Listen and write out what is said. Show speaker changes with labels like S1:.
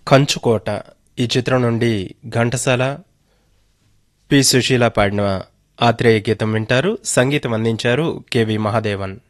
S1: కంచుకోట ఈ చిత్రం నుండి ఘంటసాల పి సుశీల పాడిన ఆత్రేయ గీతం వింటారు. సంగీతం అందించారు కెవి మహాదేవన్.